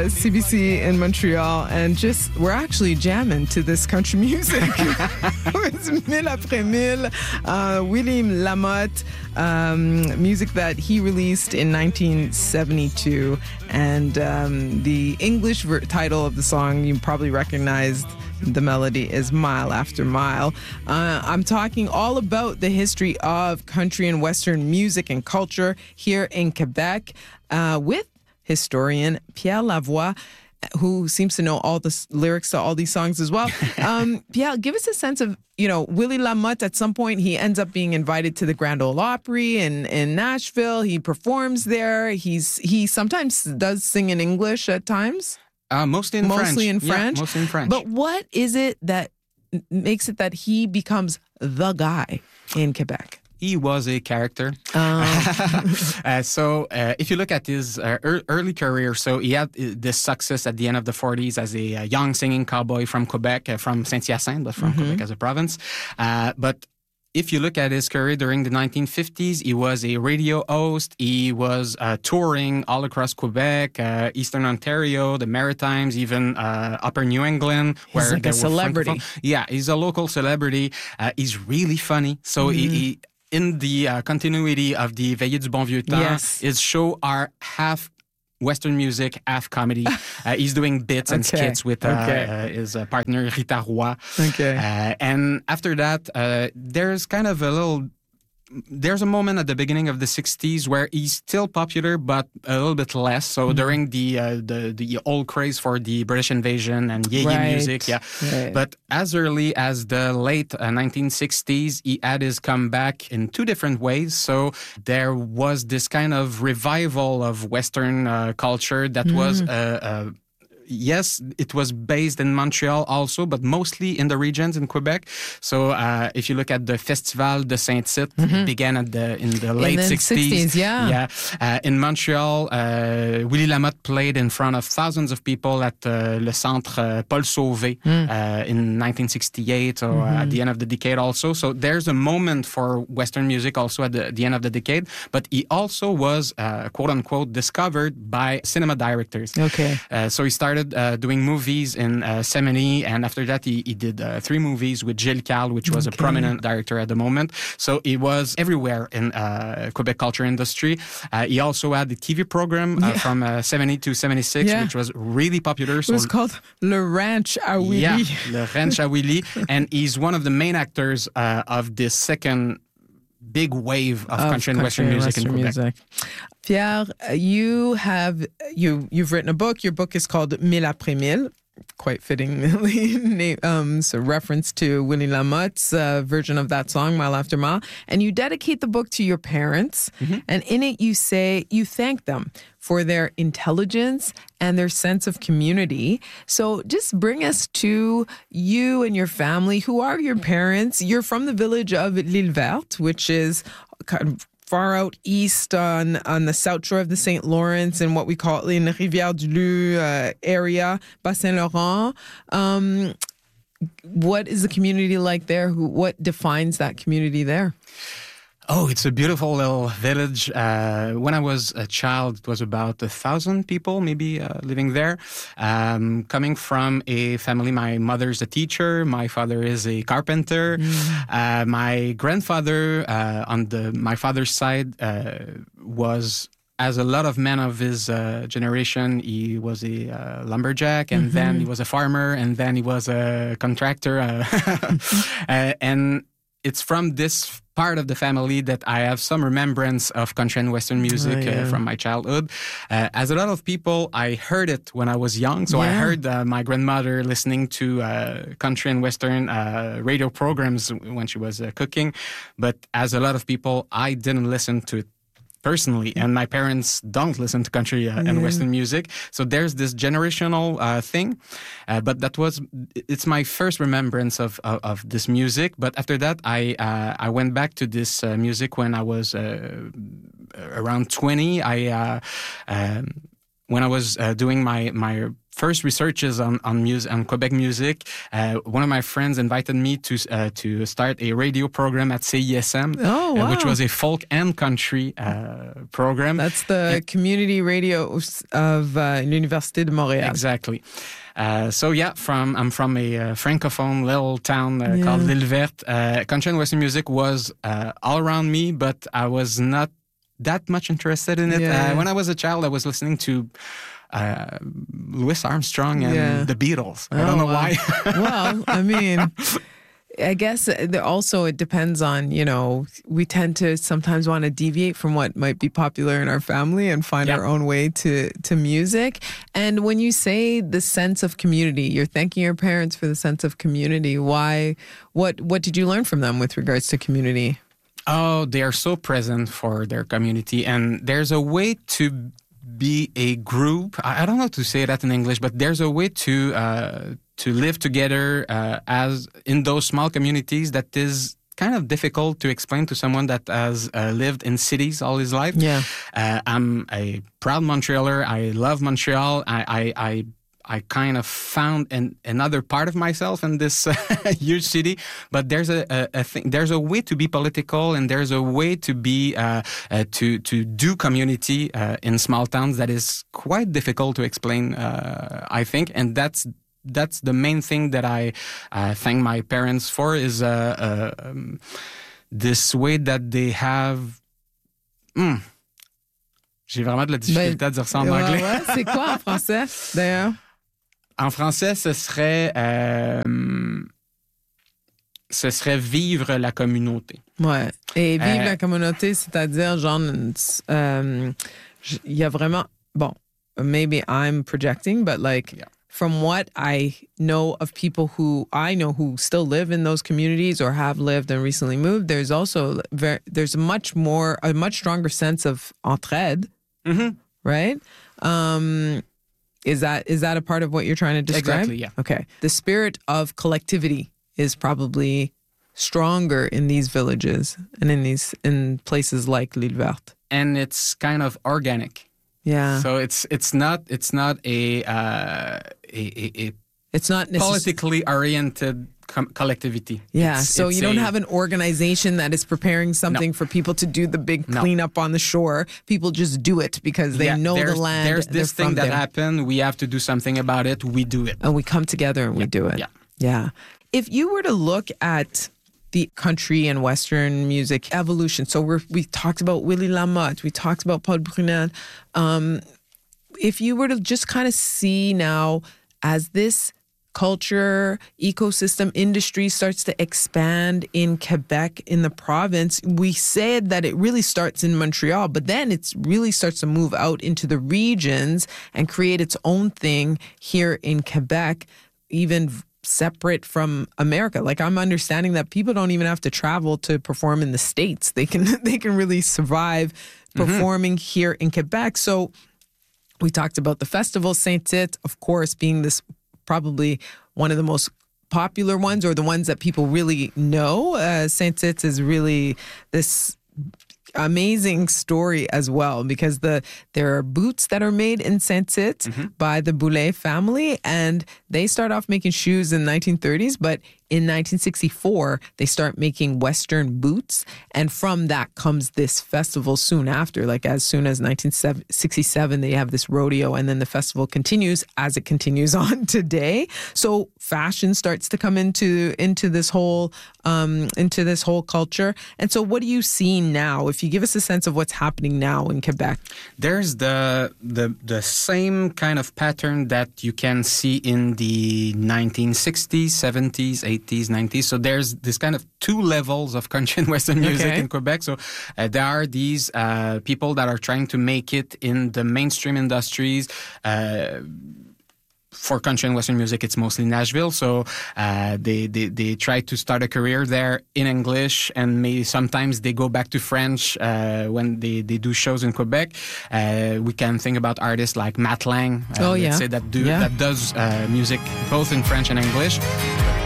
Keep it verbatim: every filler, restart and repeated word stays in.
C B C in Montreal, and just we're actually jamming to this country music. It's Mille Après Mille, uh, Willie Lamotte, um, music that he released in nineteen seventy-two, and um, the English ver- title of the song you probably recognized. The melody is Mile After Mile. Uh, I'm talking all about the history of country and Western music and culture here in Quebec uh, with historian Pierre Lavoie, who seems to know all the s- lyrics to all these songs as well. Um, Pierre, give us a sense of, you know, Willie Lamotte. At some point, he ends up being invited to the Grand Ole Opry in, in Nashville. He performs there. He's He sometimes does sing in English at times. Uh, mostly in mostly French. in French. Yeah, mostly in French. But what is it that makes it that he becomes the guy in Quebec? He was a character. Um. uh, so uh, if you look at his uh, er- early career, so he had uh, this success at the end of the forties as a uh, young singing cowboy from Quebec, uh, from Saint-Hyacinthe, but from mm-hmm. Quebec as a province. Uh, but if you look at his career during the nineteen fifties, he was a radio host. He was uh, touring all across Quebec, uh, Eastern Ontario, the Maritimes, even uh, Upper New England. He's where like a celebrity. Yeah, he's a local celebrity. Uh, he's really funny. So mm-hmm. he, he, in the uh, continuity of the Veillées du Bon Vieux Temps, yes. his show are half Western music, half comedy. Uh, he's doing bits and okay. skits with uh, okay. uh, his uh, partner Rita Roy. Okay. Uh, and after that, uh, there's kind of a little... There's a moment at the beginning of the sixties where he's still popular, but a little bit less. So mm-hmm. during the uh, the the old craze for the British invasion and Yeye right. music, yeah. Right. But as early as the late uh, nineteen sixties, he had his comeback in two different ways. So there was this kind of revival of Western uh, culture that mm-hmm. was uh, uh, yes, it was based in Montreal also, but mostly in the regions in Quebec. So uh, if you look at the Festival de Saint-Tite, mm-hmm. it began at the in the late in the sixties. sixties, yeah. Yeah. Uh, in Montreal, uh, Willie Lamotte played in front of thousands of people at uh, Le Centre uh, Paul Sauvé mm. uh, in nineteen sixty-eight, or mm-hmm. uh, at the end of the decade also. So there's a moment for Western music also at the, the end of the decade. But he also was, uh, quote-unquote, discovered by cinema directors. Okay. Uh, so he started Uh, doing movies in uh, seventy, and after that he, he did uh, three movies with Gilles Carle, which was okay. a prominent director at the moment. So he was everywhere in uh, Quebec culture industry. Uh, he also had the T V program uh, yeah. from uh, seventy to seventy-six, yeah. which was really popular. So it was called Le Ranch à Willie. Yeah, Le Ranch à Willie. And he's one of the main actors uh, of this second big wave of, of country and Western music Western in Quebec. Music. Pierre, you have you you've written a book. Your book is called Mille Après Mille, quite fittingly, um, so reference to Willie Lamotte's uh, version of that song, Mile After Mile. And you dedicate the book to your parents, mm-hmm. and in it you say you thank them for their intelligence and their sense of community. So just bring us to you and your family. Who are your parents? You're from the village of L'Île Verte, which is kind of far out east on, on the south shore of the Saint Lawrence in what we call in the Rivière-du-Loup uh, area, Bas-Saint-Laurent. Um, what is the community like there? Who, what defines that community there? Oh, it's a beautiful little village. Uh, when I was a child, it was about a thousand people maybe uh, living there. Um, coming from a family, my mother's a teacher, my father is a carpenter. Mm. Uh, my grandfather uh, on the my father's side uh, was, as a lot of men of his uh, generation, he was a uh, lumberjack, and mm-hmm. then he was a farmer, and then he was a contractor. Uh, uh, and it's from this part of the family that I have some remembrance of country and Western music oh, yeah. uh, from my childhood. Uh, as a lot of people, I heard it when I was young. So yeah. I heard uh, my grandmother listening to uh, country and Western uh, radio programs when she was uh, cooking. But as a lot of people, I didn't listen to it personally, and my parents don't listen to country uh, and yeah. Western music. So there's this generational uh, thing. Uh, but that was, it's my first remembrance of, of, of this music. But after that, I uh, I went back to this uh, music when I was uh, around twenty. I uh, um, when I was uh, doing my my first researches on on music on Quebec music, uh, one of my friends invited me to uh, to start a radio program at C I S M, oh, wow. uh, which was a folk and country uh, program. That's the and, community radio of uh, l'Université de Montréal. Exactly. Uh, so yeah, from I'm from a uh, francophone little town uh, yeah. called L'Île Verte. Uh, country and Western music was uh, all around me, but I was not that much interested in it. Yeah. Uh, when I was a child, I was listening to uh, Louis Armstrong and yeah. the Beatles. I oh, don't know wow. why. Well, I mean, I guess also it depends on, you know, we tend to sometimes want to deviate from what might be popular in our family and find yep. our own way to, to music. And when you say the sense of community, you're thanking your parents for the sense of community. Why? What, what did you learn from them with regards to community? Oh, they are so present for their community. And there's a way to be a group. I don't know how to say that in English, but there's a way to uh, to live together uh, as in those small communities that is kind of difficult to explain to someone that has uh, lived in cities all his life. Yeah, uh, I'm a proud Montrealer. I love Montreal. I I, I I kind of found an, another part of myself in this uh, huge city, but there's a, a, a thing, there's a way to be political, and there's a way to be uh, uh, to to do community uh, in small towns that is quite difficult to explain, uh, I think, and that's that's the main thing that I uh, thank my parents for is uh, uh, um, this way that they have. Mm, J'ai vraiment de la difficulté ben, à dire ça en ouais, anglais. Ouais, c'est quoi en français, d'ailleurs? En français, ce serait, euh, ce serait vivre la communauté. Ouais. Et vivre euh, la communauté, c'est-à-dire, genre, il euh, y a vraiment, bon, maybe I'm projecting, but like, yeah. from what I know of people who I know who still live in those communities or have lived and recently moved, there's also very, there's much more, a much stronger sense of entraide, mm-hmm. right? Um, Is that is that a part of what you're trying to describe? Exactly, yeah. Okay. The spirit of collectivity is probably stronger in these villages and in these in places like L'Île Verte. And it's kind of organic. Yeah. So it's it's not it's not a uh, a, a, a it's not necess- politically oriented com- collectivity. Yeah. It's, so it's you don't a, have an organization that is preparing something no. for people to do the big no. cleanup on the shore. People just do it because they yeah, know the land. There's this thing that there. happened. We have to do something about it. We do it. And we come together and yeah. we do it. Yeah. Yeah. If you were to look at the country and Western music evolution, so we're, we talked about Willie Lamotte, we talked about Paul Brunel. Um, if you were to just kind of see now as this culture, ecosystem, industry starts to expand in Quebec, in the province, we said that it really starts in Montreal, but then it really starts to move out into the regions and create its own thing here in Quebec, even separate from America. Like, I'm understanding that people don't even have to travel to perform in the States. They can they can really survive performing mm-hmm. here in Quebec. So we talked about the festival, Saint-Tite, of course, being this probably one of the most popular ones or the ones that people really know. Uh, Saint-Tite is really this amazing story as well, because the there are boots that are made in Saint-Tite mm-hmm. by the Boulay family, and they start off making shoes in the nineteen thirties, but in nineteen sixty-four, they start making Western boots. And from that comes this festival soon after. Like as soon as nineteen sixty-seven, they have this rodeo, and then the festival continues as it continues on today. So fashion starts to come into into this whole um, into this whole culture. And so what do you see now? If you give us a sense of what's happening now in Quebec. There's the the the same kind of pattern that you can see in the nineteen sixties, seventies, eighties, nineties. So there's this kind of two levels of country and Western music okay. in Quebec. So uh, there are these uh, people that are trying to make it in the mainstream industries. Uh, For country and Western music, it's mostly Nashville. So uh, they, they they try to start a career there in English, and maybe sometimes they go back to French uh, when they, they do shows in Quebec. Uh, we can think about artists like Matt Lang, uh, oh, yeah. let's say that do yeah. that does uh, music both in French and English.